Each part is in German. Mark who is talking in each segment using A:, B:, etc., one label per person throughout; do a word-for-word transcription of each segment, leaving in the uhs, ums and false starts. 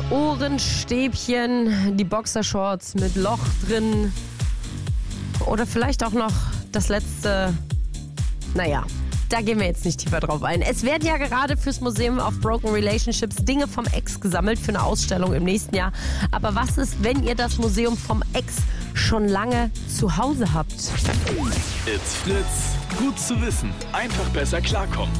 A: Ohrenstäbchen, die Boxershorts mit Loch drin oder vielleicht auch noch das letzte, naja, da gehen wir jetzt nicht tiefer drauf ein. Es werden ja gerade fürs Museum of Broken Relationships Dinge vom Ex gesammelt für eine Ausstellung im nächsten Jahr. Aber was ist, wenn ihr das Museum vom Ex schon lange zu Hause habt?
B: It's Fritz. Gut zu wissen. Einfach besser klarkommen.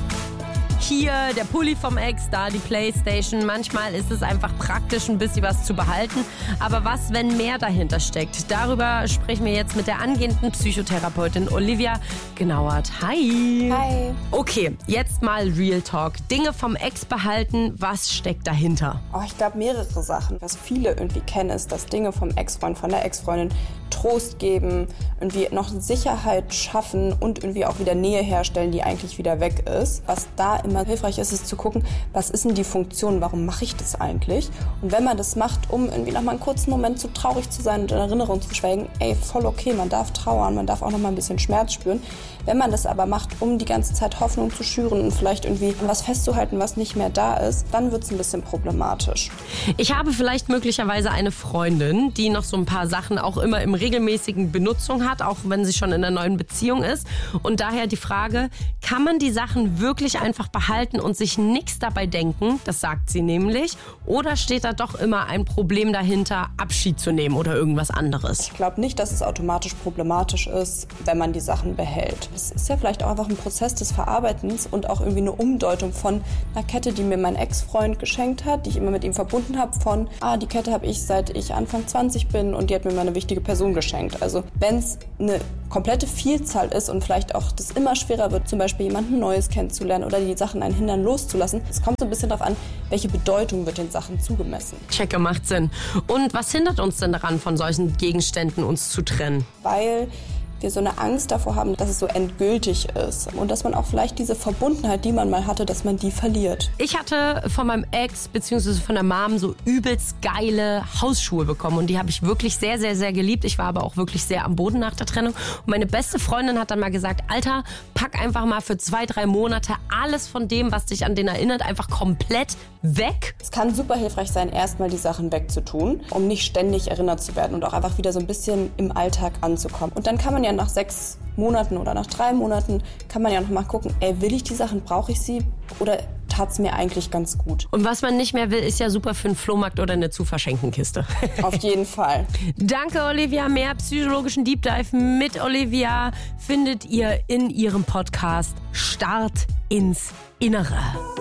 A: Hier der Pulli vom Ex, da die Playstation. Manchmal ist es einfach praktisch, ein bisschen was zu behalten. Aber was, wenn mehr dahinter steckt? Darüber sprechen wir jetzt mit der angehenden Psychotherapeutin Olivia Gnauert. Hi.
C: Hi.
A: Okay, jetzt mal Real Talk. Dinge vom Ex behalten, was steckt dahinter?
C: Oh, ich glaube mehrere Sachen. Was viele irgendwie kennen, ist, dass Dinge vom Ex-Freund, von der Ex-Freundin Trost geben, irgendwie noch Sicherheit schaffen und irgendwie auch wieder Nähe herstellen, die eigentlich wieder weg ist. Was da immer hilfreich ist, ist zu gucken, was ist denn die Funktion, warum mache ich das eigentlich? Und wenn man das macht, um irgendwie noch mal einen kurzen Moment zu traurig zu sein und in Erinnerung zu schwelgen, ey, voll okay, man darf trauern, man darf auch noch mal ein bisschen Schmerz spüren. Wenn man das aber macht, um die ganze Zeit Hoffnung zu schüren und vielleicht irgendwie an was festzuhalten, was nicht mehr da ist, dann wird es ein bisschen problematisch.
A: Ich habe vielleicht möglicherweise eine Freundin, die noch so ein paar Sachen auch immer im regelmäßigen Benutzung hat, auch wenn sie schon in einer neuen Beziehung ist. Und daher die Frage, kann man die Sachen wirklich einfach behalten und sich nichts dabei denken? Das sagt sie nämlich. Oder steht da doch immer ein Problem dahinter, Abschied zu nehmen oder irgendwas anderes?
C: Ich glaube nicht, dass es automatisch problematisch ist, wenn man die Sachen behält. Es ist ja vielleicht auch einfach ein Prozess des Verarbeitens und auch irgendwie eine Umdeutung von einer Kette, die mir mein Ex-Freund geschenkt hat, die ich immer mit ihm verbunden habe, von, ah, die Kette habe ich seit ich Anfang zwanzig bin und die hat mir meine wichtige Person geschenkt. Also wenn es eine komplette Vielzahl ist und vielleicht auch das immer schwerer wird, zum Beispiel jemanden Neues kennenzulernen oder die Sachen einen hindern, loszulassen, es kommt so ein bisschen darauf an, welche Bedeutung wird den Sachen zugemessen.
A: Checke, macht Sinn. Und was hindert uns denn daran, von solchen Gegenständen uns zu trennen?
C: Weil wir so eine Angst davor haben, dass es so endgültig ist und dass man auch vielleicht diese Verbundenheit, die man mal hatte, dass man die verliert.
A: Ich hatte von meinem Ex bzw. von der Mom so übelst geile Hausschuhe bekommen und die habe ich wirklich sehr, sehr, sehr geliebt. Ich war aber auch wirklich sehr am Boden nach der Trennung und meine beste Freundin hat dann mal gesagt, Alter, pack einfach mal für zwei, drei Monate alles von dem, was dich an den erinnert, einfach komplett weg.
C: Es kann super hilfreich sein, erstmal die Sachen wegzutun, um nicht ständig erinnert zu werden und auch einfach wieder so ein bisschen im Alltag anzukommen. Und dann kann man ja nach sechs Monaten oder nach drei Monaten kann man ja noch mal gucken, ey, will ich die Sachen, brauche ich sie oder tat's mir eigentlich ganz gut?
A: Und was man nicht mehr will, ist ja super für einen Flohmarkt oder eine zu verschenken Kiste.
C: Auf jeden Fall.
A: Danke, Olivia. Mehr psychologischen Deep Dive mit Olivia findet ihr in ihrem Podcast Start ins Innere.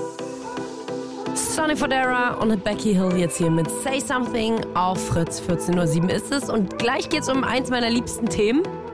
A: Sonny Fodera und Becky Hill jetzt hier mit Say Something auf Fritz. vierzehn Uhr sieben ist es und gleich geht's um eins meiner liebsten Themen.